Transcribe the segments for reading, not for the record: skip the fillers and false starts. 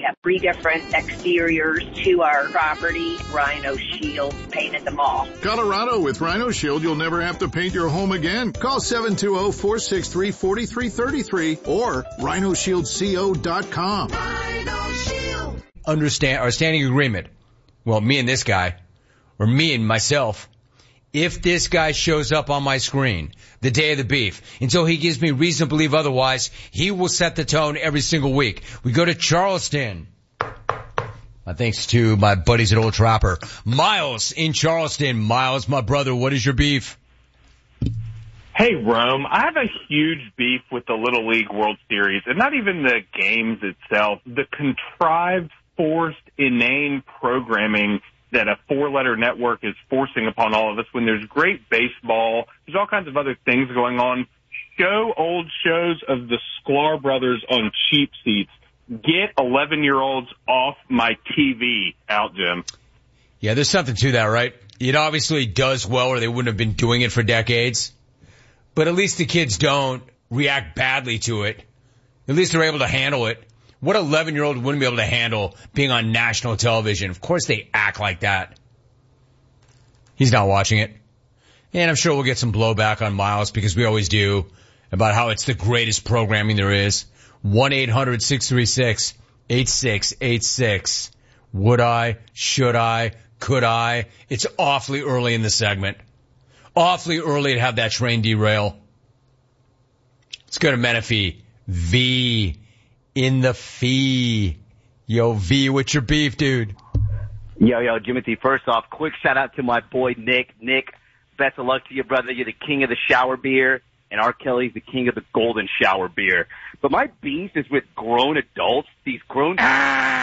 have 3 different exteriors to our property. Rhino Shield painted them all. Colorado, with Rhino Shield, you'll never have to paint your home again. Call 720-463-4333 or rhinoshieldco.com. Rhino Shield. Understand our standing agreement. Well, me and this guy, or me and myself, if this guy shows up on my screen the day of the beef, until he gives me reason to believe otherwise, he will set the tone every single week. We go to Charleston. My thanks to my buddies at Old Trapper. Miles in Charleston. Miles, my brother, what is your beef? Hey, Rome, I have a huge beef with the Little League World Series, and not even the games itself, the contrived, forced, inane programming that a 4-letter network is forcing upon all of us when there's great baseball. There's all kinds of other things going on. Show old shows of the Sklar brothers on cheap seats. Get 11-year-olds off my TV out, Jim. Yeah, there's something to that, right? It obviously does well, or they wouldn't have been doing it for decades. But at least the kids don't react badly to it. At least they're able to handle it. What 11-year-old wouldn't be able to handle being on national television? Of course they act like that. He's not watching it. And I'm sure we'll get some blowback on Miles, because we always do, about how it's the greatest programming there is. 1-800-636-8686. Would I? Should I? Could I? It's awfully early in the segment. Awfully early to have that train derail. Let's go to Menifee. V in the fee. Yo, V, what's your beef, dude? Yo, Jimothy, first off, quick shout out to my boy Nick. Nick, best of luck to you, brother. You're the king of the shower beer, and R. Kelly's the king of the golden shower beer. But my beef is with grown adults. These grown... No.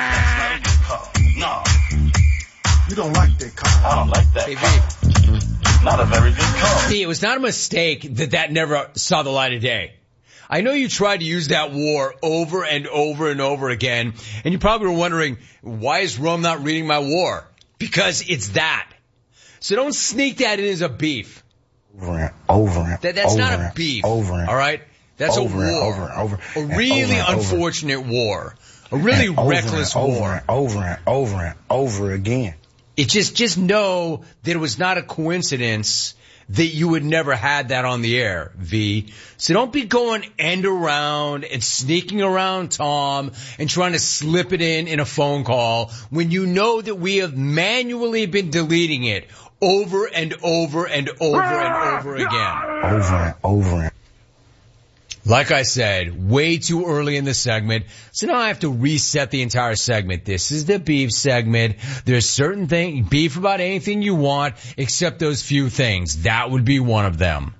You don't like that car. I don't like that car. Not a very good car. See, it was not a mistake that never saw the light of day. I know you tried to use that war over and over and over again, and you probably were wondering, why is Rome not reading my war? Because it's that. So don't sneak that in as a beef. That's not a beef. All right? That's a war. A really unfortunate war. A really reckless war. Over again. It just know that it was not a coincidence that you would never had that on the air, V. So don't be going end around and sneaking around Tom and trying to slip it in a phone call when you know that we have manually been deleting it over and over and over and over again. Over. Like I said, way too early in the segment, so now I have to reset the entire segment. This is the beef segment. There's certain things, beef about anything you want, except those few things. That would be one of them.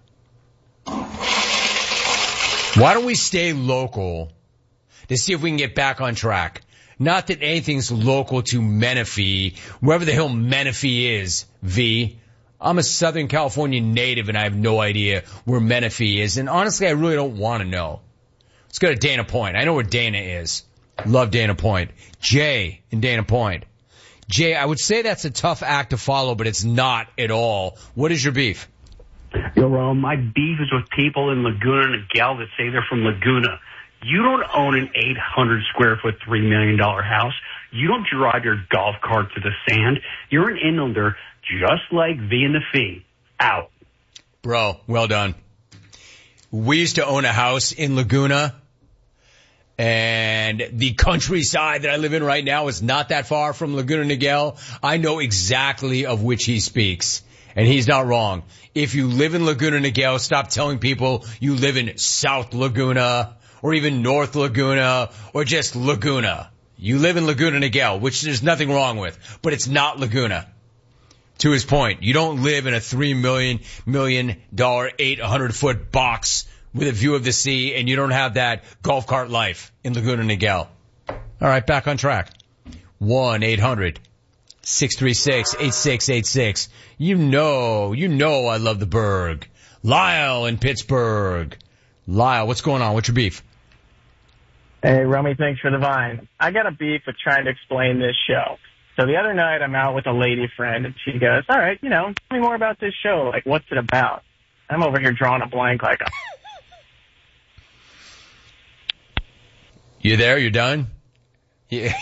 Why don't we stay local to see if we can get back on track? Not that anything's local to Menifee, wherever the hell Menifee is, V. I'm a Southern California native, and I have no idea where Menifee is. And honestly, I really don't want to know. Let's go to Dana Point. I know where Dana is. Love Dana Point. Jay in Dana Point. Jay, I would say that's a tough act to follow, but it's not at all. What is your beef? Yo, Ron, my beef is with people in Laguna Niguel that say they're from Laguna. You don't own an 800-square-foot, $3 million house. You don't drive your golf cart to the sand. You're an inlander, just like V and the Fee. Out. Bro, well done. We used to own a house in Laguna, and the countryside that I live in right now is not that far from Laguna Niguel. I know exactly of which he speaks, and he's not wrong. If you live in Laguna Niguel, stop telling people you live in South Laguna or even North Laguna or just Laguna. You live in Laguna Niguel, which there's nothing wrong with, but it's not Laguna. To his point, you don't live in a $3 million 800-foot box with a view of the sea, and you don't have that golf cart life in Laguna Niguel. All right, back on track. 1-800-636-8686. You know I love the Berg. Lyle in Pittsburgh. Lyle, what's going on? What's your beef? Hey, Rummy, thanks for the vine. I got a beef with trying to explain this show. So the other night I'm out with a lady friend, and she goes, all right, tell me more about this show. Like, what's it about? I'm over here drawing a blank like You there? You done? Yeah.